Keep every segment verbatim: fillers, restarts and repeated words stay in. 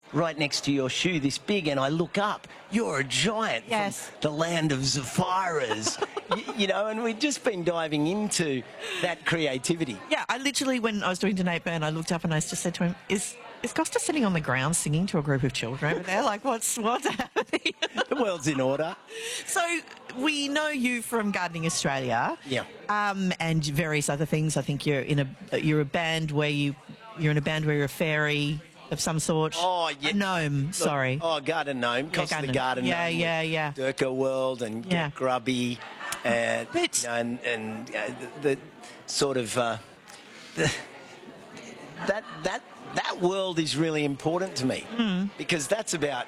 right next to your shoe, this big, and I look up. You're a giant Yes. from the land of Zaphiras, you, you know, and we've just been diving into that creativity. Yeah, I literally, when I was doing to Nate Byrne, I looked up and I just said to him, is is Costa sitting on the ground singing to a group of children over there? Like, what's, what's happening? The world's in order. So we know you from Gardening Australia. Yeah. Um, and various other things. I think you're in a, you're a band where you, you're in a band where you're a fairy of some sort. Oh, yeah. A gnome, sorry. Oh, Garden Gnome. Yeah, Costa the Garden Yeah, Gnome. yeah, yeah. Durka World and Yeah. Get Grubby. And, But- you know, and, and uh, the, the sort of... Uh, the, that, that, that world is really important to me Mm. because that's about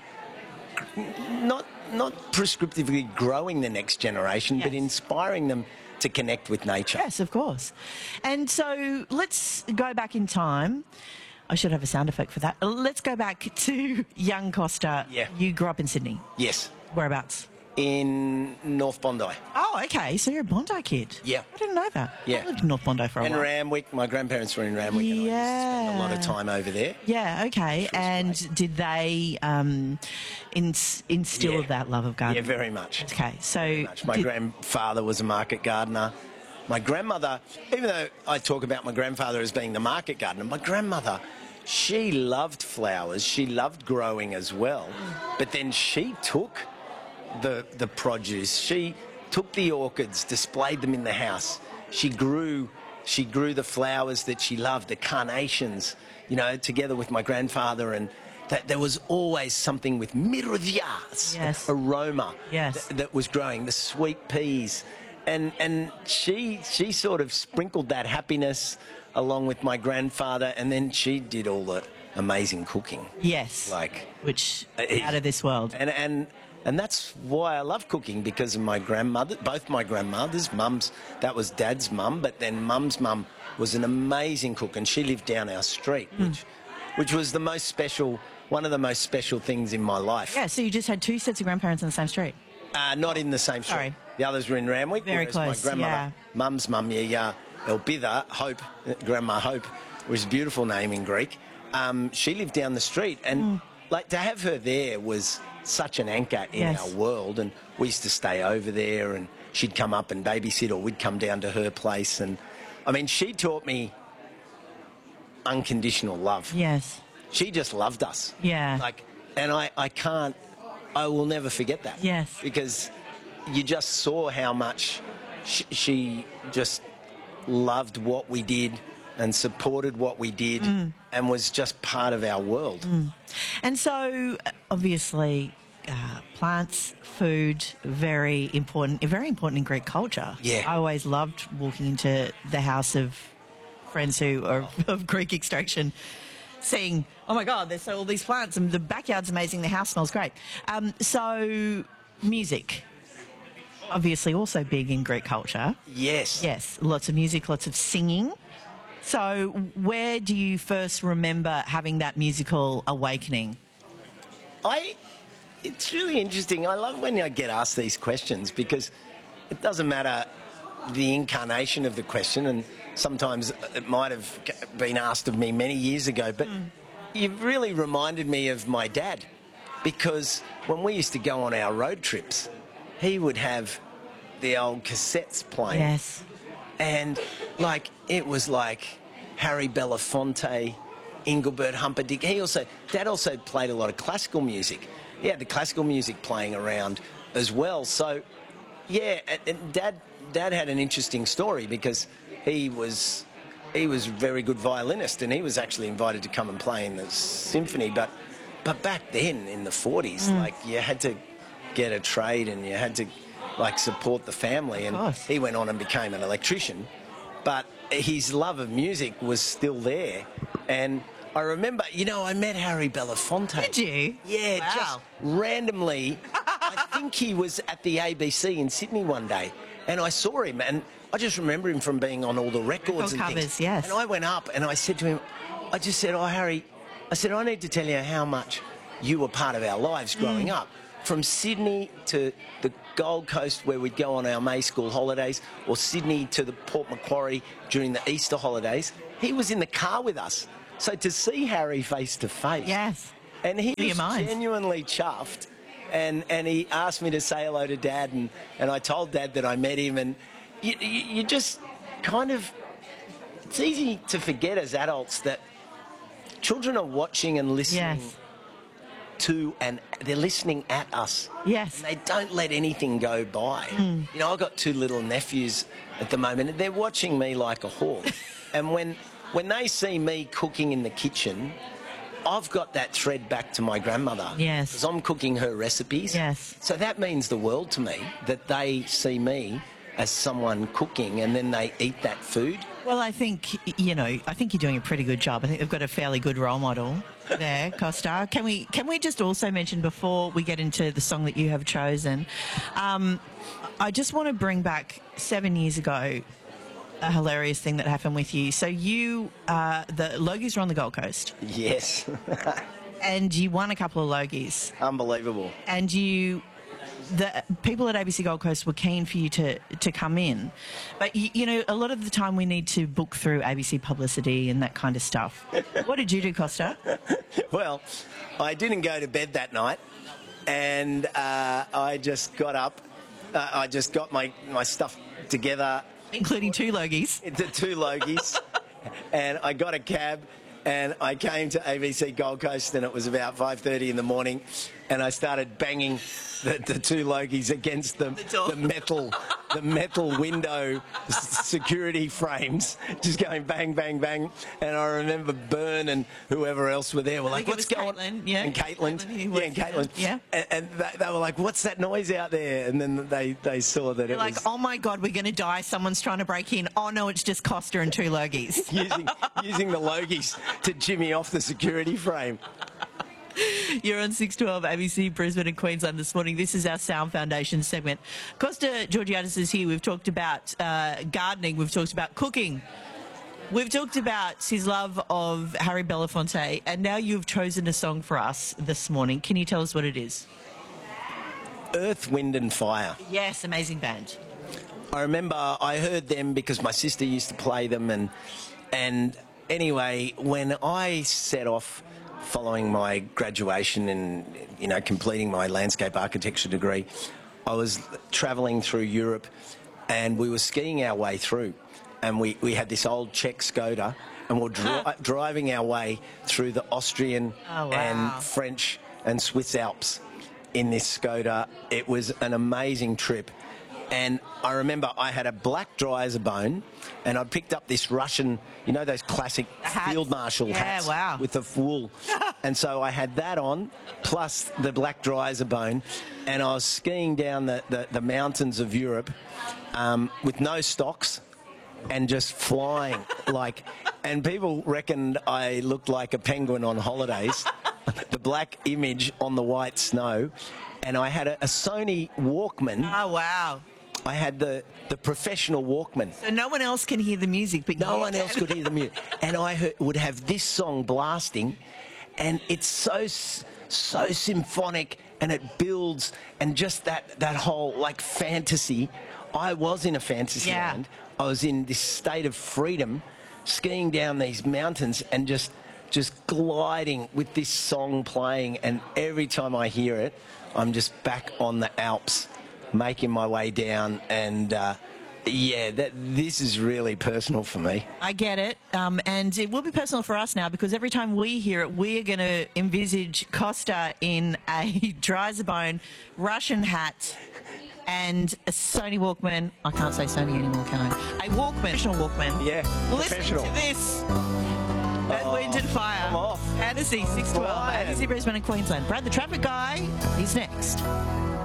not, not prescriptively growing the next generation, but Yes. inspiring them to connect with nature. Yes, of course. And so let's go back in time. I should have a sound effect for that. Let's go back to young Costa. Yeah. You grew up in Sydney. Yes. Whereabouts? In North Bondi. Oh, okay. So you're a Bondi kid. Yeah. I didn't know that. Yeah. I lived in North Bondi for a And while. Ramwick. My grandparents were in Ramwick, and I used to spend a lot of Yeah. time over there. Yeah, okay. And did they um, ins- instill Yeah. that love of gardening? Yeah, very much. Okay, so... Very much. My did- grandfather was a market gardener. My grandmother, even though I talk about my grandfather as being the market gardener, my grandmother, she loved flowers. She loved growing as well. But then she took the the produce. She took the orchids, displayed them in the house. She grew she grew the flowers that she loved, the carnations, you know, together with my grandfather, and that there was always something with myrrhias, Yes. aroma Yes. th- that was growing, the sweet peas. And and she she sort of sprinkled that happiness along with my grandfather, and then she did all the amazing cooking. Yes. Like Which, Uh, out of this world. And and and that's why I love cooking, because of my grandmother, both my grandmothers. Mum's, that was Dad's mum, but then Mum's mum was an amazing cook, and she lived down our street, Hmm. which which was the most special, one of the most special things in my life. Yeah, so you just had two sets of grandparents on the same street. Uh, not in the same street. Sorry. The others were in Ramwick. Very whereas close, My grandmother, yeah. Mum's mum, yeah, yeah, Elbitha, Hope, uh, Grandma Hope, was a beautiful name in Greek. Um, she lived down the street, and Hmm. like to have her there was such an anchor in Yes. our world. And we used to stay over there, and she'd come up and babysit, or we'd come down to her place. And I mean, she taught me unconditional love. Yes. She just loved us. Yeah. Like, and I, I can't, I will never forget that. Yes. Because you just saw how much she, she just loved what we did and supported what we did Mm. and was just part of our world. And so, uh, obviously, uh, plants, food, very important, very important in Greek culture. Yeah. I always loved walking into the house of friends who are of Greek extraction, seeing, oh my God, there's all these plants and the backyard's amazing, the house smells great. Um, so, music, obviously also big in Greek culture. Yes. Yes, lots of music, lots of singing. So, where do you first remember having that musical awakening? I, it's really interesting. I love when I get asked these questions, because it doesn't matter the incarnation of the question, and sometimes it might have been asked of me many years ago, but you've really reminded me of my dad, because when we used to go on our road trips, he would have the old cassettes playing. Yes. And, like, it was like Harry Belafonte, Engelbert Humperdinck. He also, Dad also played a lot of classical music. He had the classical music playing around as well. So, yeah, and, and Dad, Dad had an interesting story, because he was, he was a very good violinist, and he was actually invited to come and play in the symphony. But, but back then, in the forties, like, you had to get a trade, and you had to, like, support the family. And course. he went on and became an electrician, but his love of music was still there. And I remember, you know, I met Harry Belafonte. Did you? Yeah, Wow. just randomly. I think he was at the A B C in Sydney one day, and I saw him, and I just remember him from being on all the records Record and covers, things. yes. And I went up and I said to him, I just said, oh, Harry, I said, I need to tell you how much you were part of our lives growing Mm. up. From Sydney to the Gold Coast, where we'd go on our May school holidays, or Sydney to the Port Macquarie during the Easter holidays, he was in the car with us. So to see Harry face to face, Yes. And he Do you was mind? genuinely chuffed. And, and he asked me to say hello to Dad, and, and I told Dad that I met him. And you, you, you just kind of... It's easy to forget as adults that children are watching and listening Yes. to, and they're listening at us. Yes. And they don't let anything go by. Mm. You know, I've got two little nephews at the moment, and they're watching me like a hawk. And when when they see me cooking in the kitchen, I've got that thread back to my grandmother. Yes. Because I'm cooking her recipes. Yes. So that means the world to me, that they see me as someone cooking and then they eat that food. Well, I think, you know, I think you're doing a pretty good job. I think they've got a fairly good role model there, Costa. Can we can we just also mention, before we get into the song that you have chosen, um, I just want to bring back seven years ago a hilarious thing that happened with you. So you, uh, the Logies were on the Gold Coast. Yes. And you won a couple of Logies. Unbelievable. And you... The people at A B C Gold Coast were keen for you to, to come in. But, you, you know, a lot of the time we need to book through A B C publicity and that kind of stuff. What did you do, Costa? Well, I didn't go to bed that night, and uh, I just got up. Uh, I just got my, my stuff together. Including two Logies. Into two Logies. And I got a cab, and I came to A B C Gold Coast, and it was about five thirty in the morning, and I started banging the, the two Logies against the, The the metal the metal window s- security frames, just going bang, bang, bang. And I remember Bern and whoever else were there were like, think it what's was going Caitlin, yeah. And Caitlin. Caitlin, who Yeah, works and there. Caitlin. Yeah. And, and they, they were like, what's that noise out there? And then they, they saw that it Like, was... oh my God, we're going to die. Someone's trying to break in. Oh no, it's just Costa and two Logies. using, using the Logies to jimmy off the security frame. You're on six twelve A B C Brisbane and Queensland this morning. This is our Sound Foundation segment. Costa Georgiadis is here. We've talked about uh, gardening. We've talked about cooking. We've talked about his love of Harry Belafonte. And now you've chosen a song for us this morning. Can you tell us what it is? Earth, Wind and Fire. Yes, amazing band. I remember I heard them because my sister used to play them, and and anyway, when I set off following my graduation and, you know, completing my landscape architecture degree, I was travelling through Europe, and we were skiing our way through, and we, we had this old Czech Skoda, and we're dri- driving our way through the Austrian Oh, wow. and French and Swiss Alps in this Skoda. It was an amazing trip. And I remember I had a black dry as a bone, and I picked up this Russian, you know, those classic Hats. field marshal Yeah, hats wow. with the wool. And so I had that on, plus the black dry as a bone, and I was skiing down the, the, the mountains of Europe um, with no stocks and just flying. like, And people reckoned I looked like a penguin on holidays. The black image on the white snow. And I had a, a Sony Walkman. Oh, wow. I had the, the professional Walkman. So no one else can hear the music, but No you one can. else could hear the music. And I heard, would have this song blasting, and it's so so symphonic, and it builds, and just that, that whole, like, fantasy. I was in a fantasy Yeah. land. I was in this state of freedom, skiing down these mountains and just just gliding with this song playing. And every time I hear it, I'm just back on the Alps, making my way down, and uh, yeah, that this is really personal for me. I get it. Um, and it will be personal for us now, because every time we hear it, we're going to envisage Costa in a dry as a bone Russian hat and a Sony Walkman. I can't say Sony anymore, can I? A Walkman. Professional Walkman. Yeah, Listen professional. to this. Earth, Wind and Fire. I'm off. Fantasy six twelve. Flying. A B C Brisbane and Queensland. Brad the Traffic Guy. He's next.